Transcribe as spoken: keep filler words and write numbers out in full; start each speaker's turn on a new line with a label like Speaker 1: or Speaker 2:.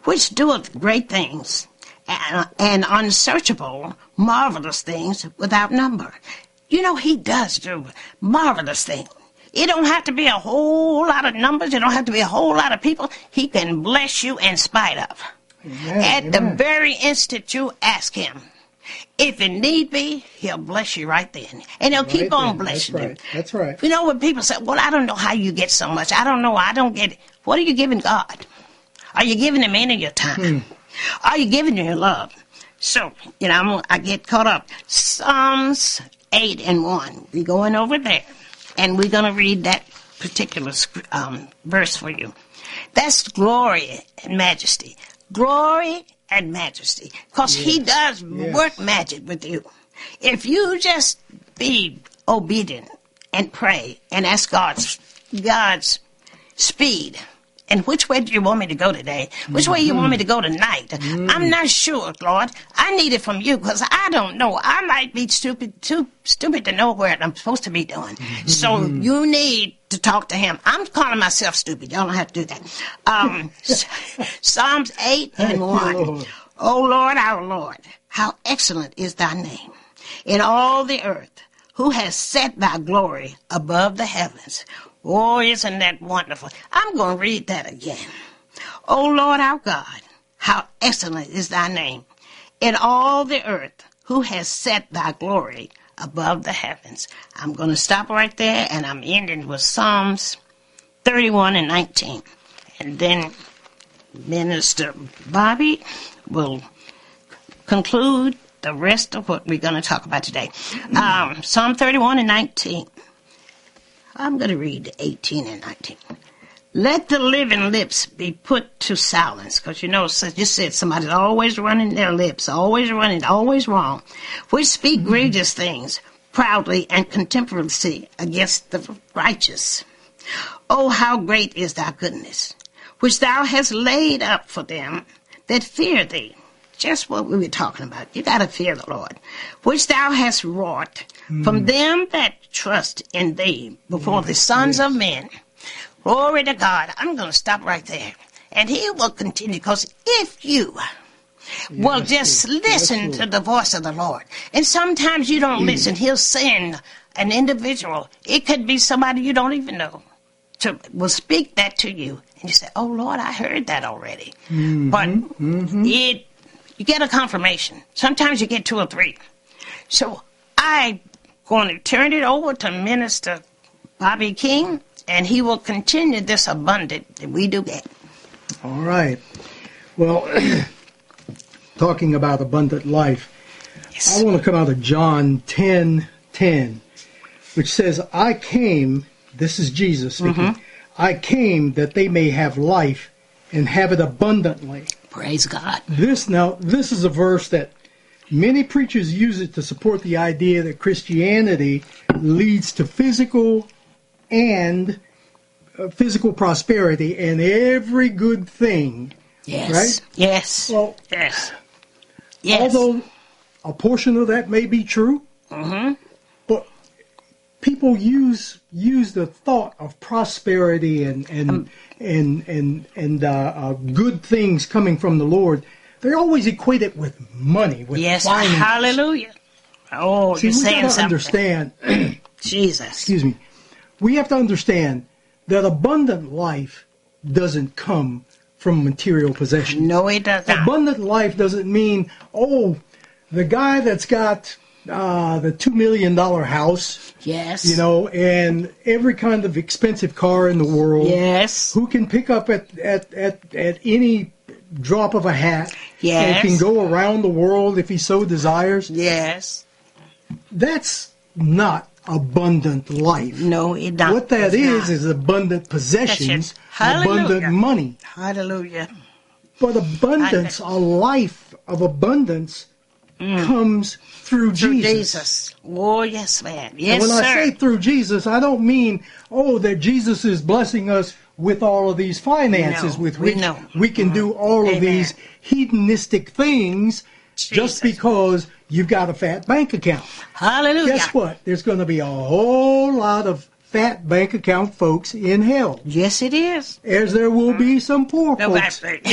Speaker 1: which doeth great things, and, and unsearchable, marvelous things without number. You know, he does do marvelous things. It don't have to be a whole lot of numbers. It don't have to be a whole lot of people. He can bless you in spite of.
Speaker 2: Amen,
Speaker 1: At
Speaker 2: amen.
Speaker 1: the very instant you ask him. If it need be, he'll bless you right then. And he'll keep
Speaker 2: Right
Speaker 1: on
Speaker 2: then.
Speaker 1: blessing
Speaker 2: That's
Speaker 1: you.
Speaker 2: right. That's right.
Speaker 1: You know, when people say, well, I don't know how you get so much. I don't know. I don't get it. What are you giving God? Are you giving him any of your time?
Speaker 2: Hmm.
Speaker 1: Are you giving him your love? So, you know, I'm, I get caught up. Psalms eight and one. We're going over there. And we're going to read that particular um, verse for you. That's glory and majesty. Glory and majesty. Because yes. he does yes. work magic with you. If you just be obedient and pray and ask God's, God's speed, and which way do you want me to go today? Which mm-hmm. way you want me to go tonight? Mm. I'm not sure, Lord. I need it from you because I don't know. I might be stupid, too stupid to know where I'm supposed to be doing. Mm-hmm. So you need to talk to him. I'm calling myself stupid. Y'all don't have to do that. Um, Psalms eight and one. O Lord, our Lord, how excellent is thy name in all the earth, who has set thy glory above the heavens. Oh, isn't that wonderful? I'm going to read that again. O Lord our God, how excellent is thy name in all the earth, who has set thy glory above the heavens. I'm going to stop right there, and I'm ending with Psalms thirty-one and nineteen. And then Minister Bobby will conclude the rest of what we're going to talk about today. Um, Psalm thirty-one and nineteen. I'm going to read eighteen and nineteen. Let the living lips be put to silence, because you know, so you said somebody's always running their lips, always running, always wrong, which speak mm-hmm. grievous things, proudly and contemptuously against the righteous. Oh, how great is thy goodness, which thou hast laid up for them that fear thee. Just what we were talking about. You got to fear the Lord, which thou hast wrought mm. from them that trust in thee before yes, the sons yes. of men. Glory to God. I'm going to stop right there. And he will continue, because if you yes, will just yes, listen yes, to the voice of the Lord, and sometimes you don't mm. listen, he'll send an individual. It could be somebody you don't even know. To, will speak that to you. And you say, oh, Lord, I heard that already. Mm-hmm, but mm-hmm. it... You get a confirmation. Sometimes you get two or three. So I'm going to turn it over to Minister Bobby King, and he will continue this abundant that we do get.
Speaker 2: All right. Well, talking about abundant life, yes. I want to come out of John ten ten, which says, I came, this is Jesus speaking, mm-hmm. I came that they may have life and have it abundantly.
Speaker 1: Praise God.
Speaker 2: This now, this is a verse that many preachers use it to support the idea that Christianity leads to physical and uh, physical prosperity and every good thing.
Speaker 1: Yes.
Speaker 2: Right?
Speaker 1: Yes.
Speaker 2: Well,
Speaker 1: yes. Yes.
Speaker 2: Although a portion of that may be true,
Speaker 1: mm-hmm.
Speaker 2: but people use use the thought of prosperity and and. Um, and and and uh, uh, good things coming from the Lord, they always equate it with money, with
Speaker 1: yes,
Speaker 2: finances.
Speaker 1: Hallelujah. Oh,
Speaker 2: See,
Speaker 1: you're
Speaker 2: we
Speaker 1: saying
Speaker 2: gotta
Speaker 1: something.
Speaker 2: Understand,
Speaker 1: Jesus.
Speaker 2: Excuse me. We have to understand that abundant life doesn't come from material possessions.
Speaker 1: No, it does not.
Speaker 2: Abundant life doesn't mean, oh, the guy that's got uh, the two million dollar house.
Speaker 1: Yes.
Speaker 2: You know, and every kind of expensive car in the world.
Speaker 1: Yes.
Speaker 2: Who can pick up at, at, at, at any drop of a hat.
Speaker 1: Yes.
Speaker 2: And can go around the world if he so desires.
Speaker 1: Yes.
Speaker 2: That's not abundant life.
Speaker 1: No, it doesn't.
Speaker 2: What that
Speaker 1: it's
Speaker 2: is,
Speaker 1: not.
Speaker 2: is abundant possessions, abundant money.
Speaker 1: Hallelujah.
Speaker 2: But abundance, a life of abundance, mm. comes through,
Speaker 1: through
Speaker 2: Jesus.
Speaker 1: Jesus. Oh, yes, man. Yes,
Speaker 2: and when
Speaker 1: sir.
Speaker 2: I say through Jesus, I don't mean, oh, that Jesus is blessing us with all of these finances
Speaker 1: no,
Speaker 2: with
Speaker 1: we
Speaker 2: which
Speaker 1: know.
Speaker 2: we can mm-hmm. do all
Speaker 1: Amen.
Speaker 2: of these hedonistic things
Speaker 1: Jesus.
Speaker 2: Just because you've got a fat bank account.
Speaker 1: Hallelujah.
Speaker 2: Guess what? There's going to be a whole lot of fat bank account folks in hell.
Speaker 1: Yes, it is.
Speaker 2: As there will be some poor
Speaker 1: No,
Speaker 2: folks
Speaker 1: that's right.